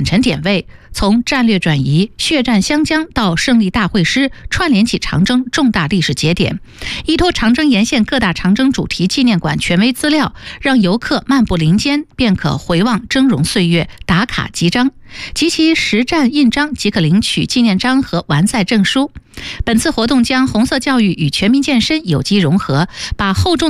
返程点位，从战略转移、血战湘江到胜利大会师，串联起长征重大历史节点。依托长征沿线各大长征主题纪念馆权威资料，让游客漫步林间便可回望峥嵘岁月，打卡集章，集齐实战印章即可领取纪念章和完赛证书。本次活动将红色教育与全民健身有机融合，把厚重